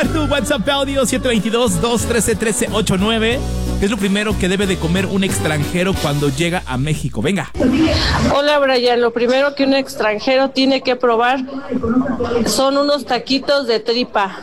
mandar tu WhatsApp audio 722-213-1389. ¿Qué es lo primero que debe de comer un extranjero cuando llega a México? Venga. Hola, Brian. Lo primero que un extranjero tiene que probar son unos taquitos de tripa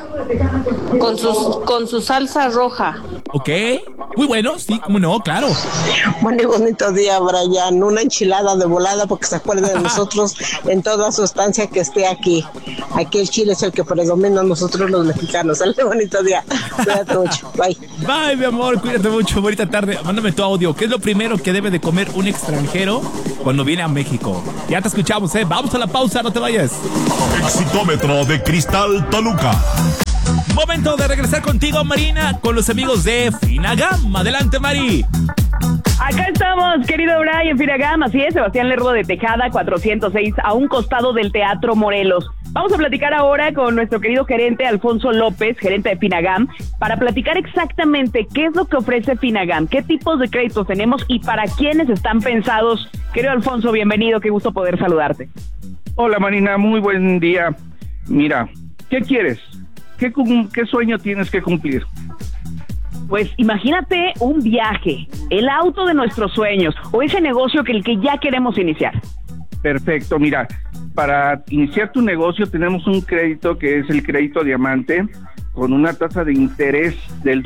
con su salsa roja. Ok, muy bueno, sí, cómo no, claro. Buen y bonito día, Brian. Una enchilada de volada porque se acuerde de nosotros en toda su estancia que esté aquí. Aquí el chile es el que predomina a nosotros los mexicanos. Dale, bonito día. Cuídate mucho. Bye. Bye, mi amor, cuídate mucho. Bonita tarde. Mándame tu audio. ¿Qué es lo primero que debe de comer un extranjero cuando viene a México? Ya te escuchamos, ¿eh? Vamos a la pausa, no te vayas. Exitómetro de Cristal Toluca. Momento de regresar contigo, Marina, con los amigos de Finagam. Adelante, Mari. Acá estamos, querido Brian, Finagam, así es, Sebastián Lerdo de Tejada, 406, a un costado del Teatro Morelos. Vamos a platicar ahora con nuestro querido gerente Alfonso López, gerente de Finagam, para platicar exactamente qué es lo que ofrece Finagam, qué tipos de créditos tenemos y para quiénes están pensados. Querido Alfonso, bienvenido, qué gusto poder saludarte. Hola, Marina, muy buen día. Mira, ¿qué quieres? ¿Qué sueño tienes que cumplir? Pues imagínate un viaje, el auto de nuestros sueños o ese negocio que ya queremos iniciar. Perfecto, mira, para iniciar tu negocio tenemos un crédito que es el crédito diamante con una tasa de interés del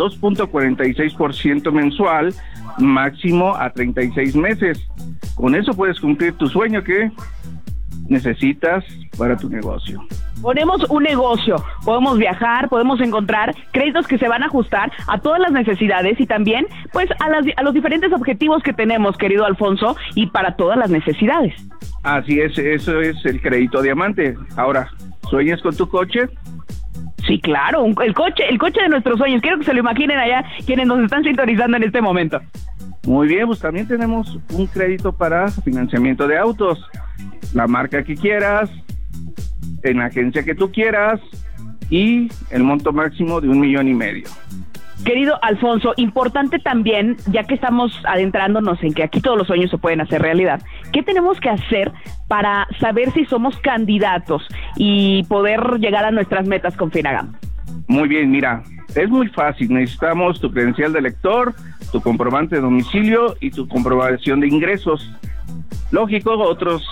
2.46% mensual, máximo a 36 meses. Con eso puedes cumplir tu sueño que necesitas para tu negocio. Ponemos un negocio, podemos viajar, podemos encontrar créditos que se van a ajustar a todas las necesidades y también pues a los diferentes objetivos que tenemos, querido Alfonso, y para todas las necesidades. Así es, eso es el crédito diamante. Ahora, ¿sueñas con tu coche? Sí, claro, el coche de nuestros sueños. Quiero que se lo imaginen allá quienes nos están sintonizando en este momento. Muy bien, pues también tenemos un crédito para financiamiento de autos. La marca que quieras, en la agencia que tú quieras y el monto máximo de 1.5 millones. Querido Alfonso, importante también, ya que estamos adentrándonos en que aquí todos los sueños se pueden hacer realidad, ¿qué tenemos que hacer para saber si somos candidatos y poder llegar a nuestras metas con Finagam? Muy bien, mira, es muy fácil. Necesitamos tu credencial de lector, tu comprobante de domicilio y tu comprobación de ingresos. Lógico, otros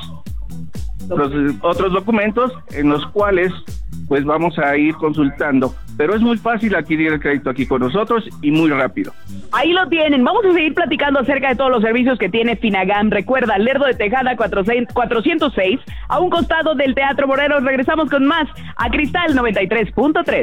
documentos en los cuales pues vamos a ir consultando, pero es muy fácil adquirir el crédito aquí con nosotros y muy rápido. Ahí lo tienen, vamos a seguir platicando acerca de todos los servicios que tiene Finagam. Recuerda, Lerdo de Tejada 406, a un costado del Teatro Morelos. Regresamos con más a Cristal 93.3.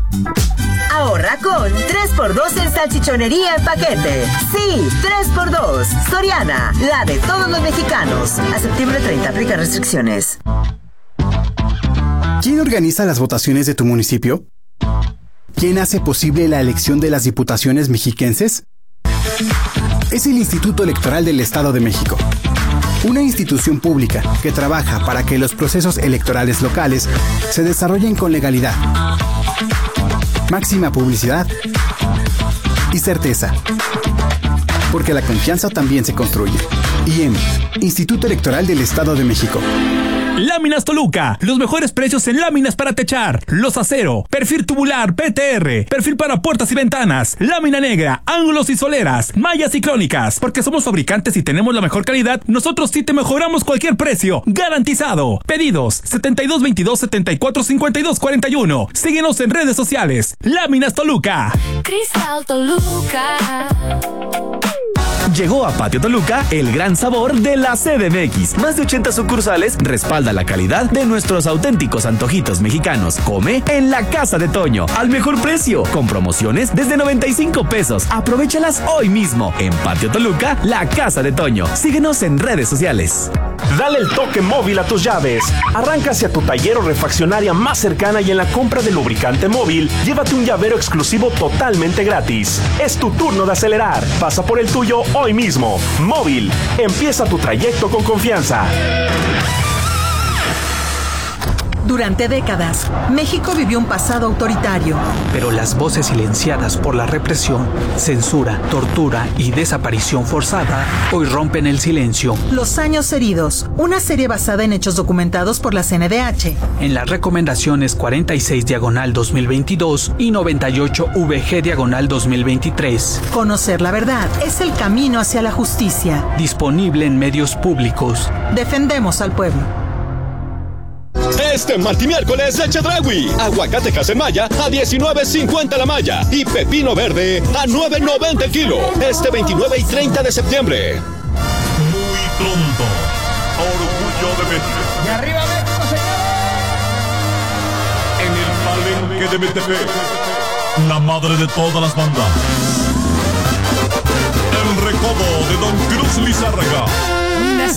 Ahorra con 3x2 en salchichonería en paquete. Sí, 3x2. Soriana, la de todos los mexicanos. A septiembre 30, aplica restricciones. ¿Quién organiza las votaciones de tu municipio? ¿Quién hace posible la elección de las diputaciones mexiquenses? Es el Instituto Electoral del Estado de México. Una institución pública que trabaja para que los procesos electorales locales se desarrollen con legalidad, máxima publicidad y certeza. Porque la confianza también se construye. IEM, Instituto Electoral del Estado de México. Láminas Toluca, los mejores precios en láminas para techar, los acero, perfil tubular, PTR, perfil para puertas y ventanas, lámina negra, ángulos y soleras, mallas ciclónicas. Porque somos fabricantes y tenemos la mejor calidad, nosotros sí te mejoramos cualquier precio, garantizado. Pedidos 7222-745241. Síguenos en redes sociales. Láminas Toluca. Cristal Toluca. Llegó a Patio Toluca el gran sabor de la CDMX. Más de 80 sucursales respalda la calidad de nuestros auténticos antojitos mexicanos. Come en la Casa de Toño, al mejor precio, con promociones desde 95 pesos. Aprovéchalas hoy mismo. En Patio Toluca, la Casa de Toño. Síguenos en redes sociales. Dale el toque móvil a tus llaves. Arranca hacia tu taller o refaccionaria más cercana y en la compra de lubricante móvil, llévate un llavero exclusivo totalmente gratis. Es tu turno de acelerar. Pasa por el tuyo hoy mismo. Móvil. Empieza tu trayecto con confianza. Durante décadas, México vivió un pasado autoritario. Pero las voces silenciadas por la represión, censura, tortura y desaparición forzada hoy rompen el silencio. Los años heridos, una serie basada en hechos documentados por la CNDH. En las recomendaciones 46/2022 y 98/VG/2023. Conocer la verdad es el camino hacia la justicia. Disponible en medios públicos. Defendemos al pueblo. Este martes y miércoles de Chedraui. Aguacate Casemaya a $19.50 la malla y pepino verde a $9.90 el kilo. Este 29 y 30 de septiembre. Muy pronto. Orgullo de México. ¡Y arriba México, señores! En el Palenque de Metepec. La madre de todas las bandas. El recodo de Don Cruz Lizárraga.